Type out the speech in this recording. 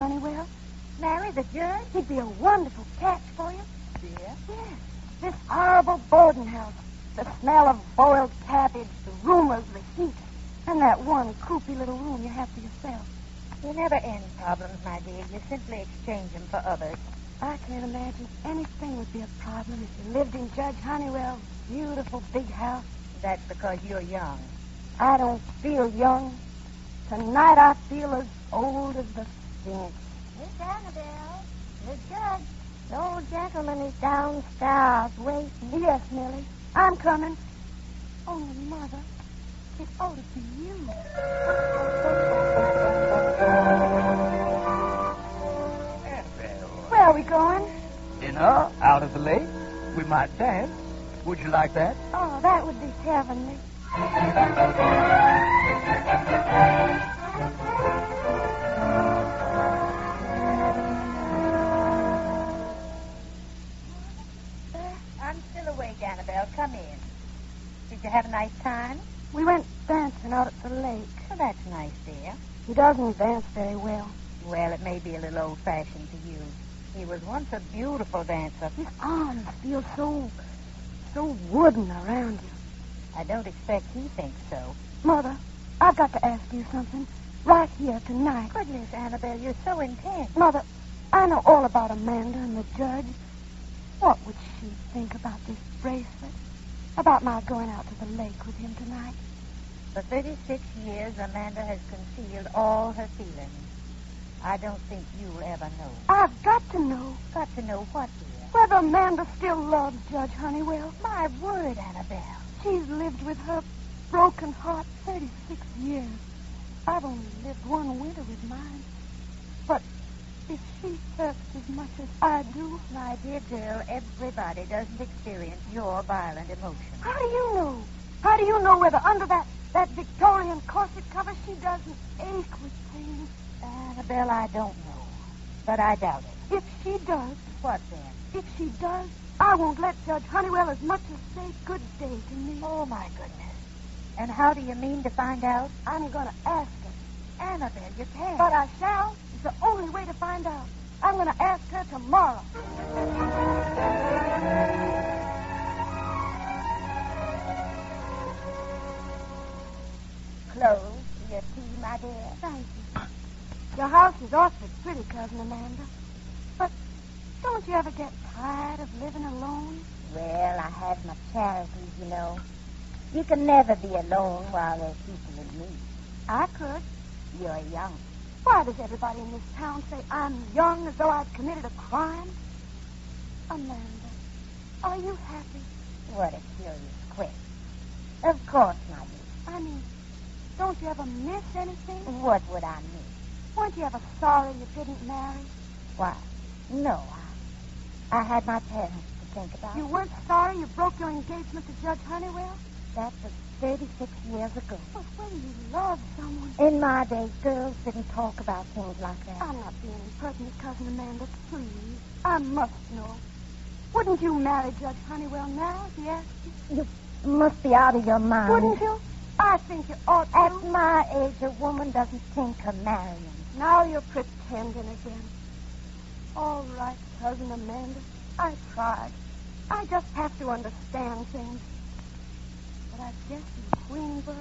Honeywell. Marry the judge? He'd be a wonderful catch for you. Yeah? Yes. This horrible boarding house. The smell of boiled cabbage, the rumors, the heat, and that one croupy little room you have to yourself. You never end problems, my dear. You simply exchange them for others. I can't imagine anything would be a problem if you lived in Judge Honeywell's beautiful big house. That's because you're young. I don't feel young. Tonight I feel as old as the Sphinx. Miss Annabelle, the judge. The old gentleman is downstairs waiting. Yes, Millie. I'm coming. Only, Mother, it ought to be you. Annabelle. Where are we going? Dinner out at the lake. We might dance. Would you like that? Oh, that would be heavenly. I'm still awake, Annabelle. Come in. Did you have a nice time? We went dancing out at the lake. Well, that's nice, dear. He doesn't dance very well. Well, it may be a little old-fashioned to you. He was once a beautiful dancer. His arms feel so wooden around you. I don't expect he thinks so. Mother, I've got to ask you something right here tonight. Goodness, Annabelle, you're so intense. Mother, I know all about Amanda and the judge. What would she think about this bracelet? About my going out to the lake with him tonight? For 36 years, Amanda has concealed all her feelings. I don't think you'll ever know. I've got to know. Got to know what, dear? Whether Amanda still loves Judge Honeywell. My word, Annabelle. She's lived with her broken heart 36 years. I've only lived one winter with mine. But if she hurts as much as I do... My dear girl, everybody doesn't experience your violent emotions. How do you know? How do you know whether under that Victorian corset cover she doesn't ache with pain? Annabelle, I don't know. But I doubt it. If she does... What then? If she does, I won't let Judge Honeywell as much as say good day to me. Oh, my goodness. And how do you mean to find out? I'm going to ask her. Annabelle, you can't. But I shall. It's the only way to find out. I'm going to ask her tomorrow. Clothes for your tea, my dear. Thank you. Your house is awfully pretty, Cousin Amanda. But don't you ever get tired of living alone? Well, I have my charities, you know. You can never be alone while there's people in need. I could. You're young. Why does everybody in this town say I'm young as though I'd committed a crime? Amanda, are you happy? What a curious question. Of course, my dear. I mean, don't you ever miss anything? What would I miss? Weren't you ever sorry you didn't marry? Why, no, I had my parents to think about. You weren't sorry you broke your engagement to Judge Honeywell? That was 36 years ago. But when you love someone... In my day, girls didn't talk about things like that. I'm not being impertinent, Cousin Amanda. Please. I must know. Wouldn't you marry Judge Honeywell now if he asked you? You must be out of your mind. Wouldn't you? I think you ought to. At my age, a woman doesn't think of marrying. Now you're pretending again. All right, Cousin Amanda. I tried. I just have to understand things. But I guess in Queensboro,